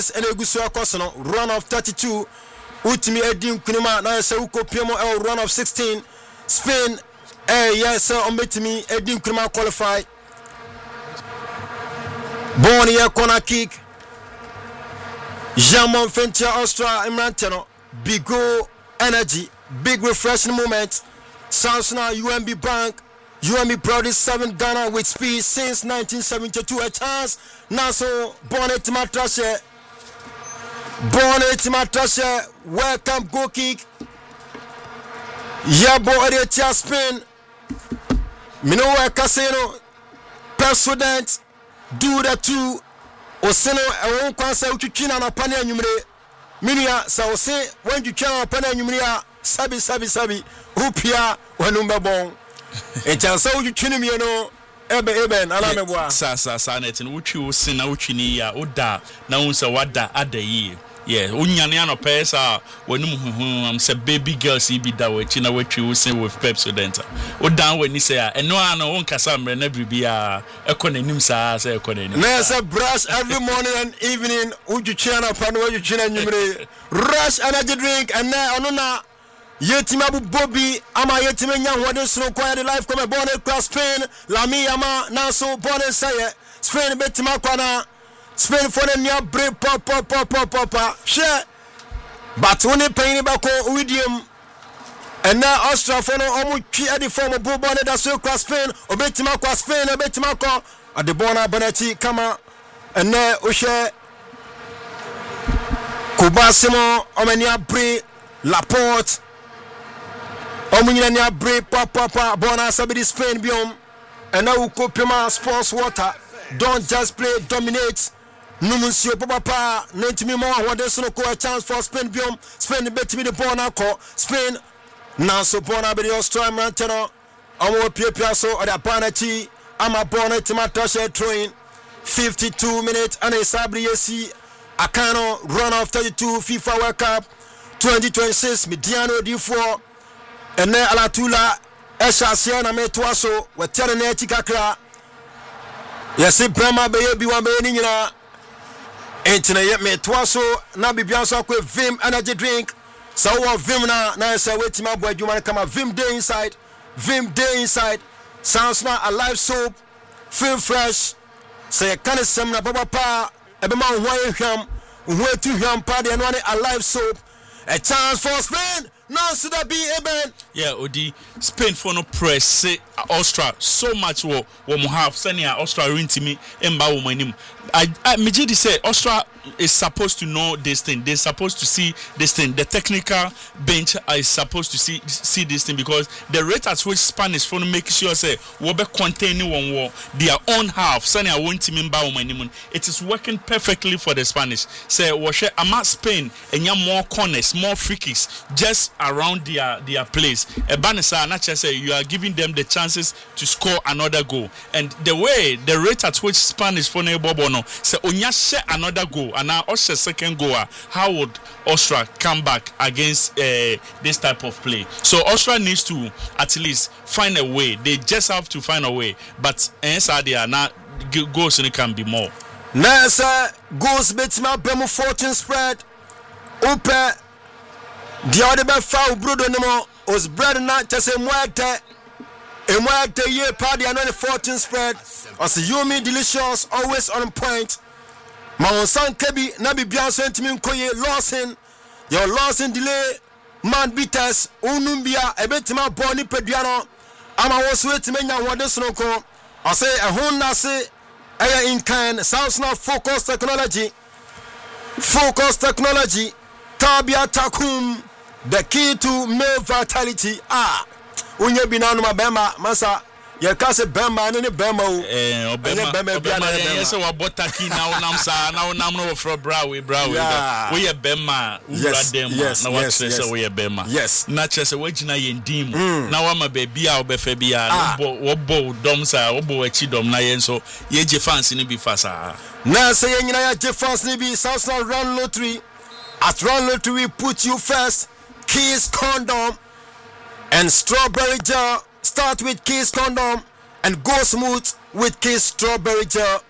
and Egusu Akosono, run of 32. Utimi Edim Kunima, na se uko Piemo El run of 16. Spain, yes, Ometimi Edim Kunima qualify. Born here corner kick. Jamon Fentia Austria Imranteno. Big goal, energy, big refreshing moment. Samsona UMB Bank. UMB proudly serving Ghana with speed since 1972. A chance. Naso Bonnet Matrashe. Welcome goal kick. Yabo Eretia Spain. Minowa Casino. President. Do the two. Oseno e kwansa utwitwina na pane anwumre. Minia sa ose when you twa pane anwumre a sabi upia wanumbe bon. Echansa utwitwini mi no ebe ala meboa. Sa netin utwi ose na utwini ya oda na unsa wada adayi. Yeah, unyane anope sa wanum am say baby girls be da we china we twi ose with Pepsodent. Odan we ni say eno ano won kasa mre na bibia ekonanim sa say ekonanim. Na say brush every morning and evening ujuchina na pan we ujuchina nyumre. Rush energy drink and na ono na yetima bu Bobby ama yetima nya hode soro kwa the life come born across Spain Lami ama na so born say Spain betima kwa na Spain for the near break pop share but when pain back on Widium and now Austria for no omu twi at the form of born that so cross Spain obetima kwa Spain obetima kwa at the bona Bonetti kama and now Ushe Kubasimo omenia break Laporte omunyanya break pop bona sabidi Spain biom and now Ukopema sports water don't just play dominate Numusio papa nentimi mo wode so ko a chance for Spain biom Spain betimi the ball na ko Spain na so bona be the Australia manteno omo piapia so o da Bonetti ama Bonetti matashe throwing 52 minutes and a sabri yesi akano run of 32 FIFA World Cup 2026 Mediano D4 ene alatula eshasia na metwa so wetere na etikakra yesi Brema be bi wan be ni nyina entina ye metwa so na bibia so akwa Vim energy drink so wo Vim na say wetima bo adwuma kama Vim day inside sounds na alive soap feel fresh say can sem na baba pa ebe ma ho ehwam ho etu hwam pa de no alive soap a chance for Spain. No, should that be Eben? Yeah, Odi Spain for no press say Austria so much wo have senior Austria win to me emba wo manim. I Mijidi say Austria is supposed to know this thing. They're supposed to see this thing. The technical bench is supposed to see this thing because the rate at which Spanish for make sure say we be containing one war their own half senior won to me emba wo manim. It is working perfectly for the Spanish. Say we share ama Spain enya more corners, more free kicks just around their place. Ebanesa Nacha say you are giving them the chances to score another goal. And the rate at which Spanish for Bobono say onya share another goal and now Austria second goal, how would Austria come back against this type of play? So Austria needs to at least find a way. They just have to find a way. But there now goals can be more. Nasa goals betima bemu 14 spread. Upe the other by foul brudo nemo was bread not just a mwete ye party and 14 spread as Yumi delicious always on point. Mount San Kebi Nabi Bianso Intimin Koye Lawson your Lawson delay man beaters Unumbia ebetima boni pediano ama was waiting menya wadesnoko I say a Honda say in kind sounds not focus technology Tabia Takum the key to male vitality unye binanu mabema masa ye kase bema ne bema o bema bia na yes wa botaki na onam sa na onam no for brawe we ye bema ura dem na wa say we ye bema na chese we gina ye ndim na wa ma ba bia obefa bia wo bo dom sa wo bo achi dom na ye so ye je fans ni bi fasa na say ye nyina ya je fans ni bi South Run Lottery. At Run Lottery we put you first. Kiss condom and strawberry jar. Start with Kiss condom and go smooth with Kiss strawberry jar.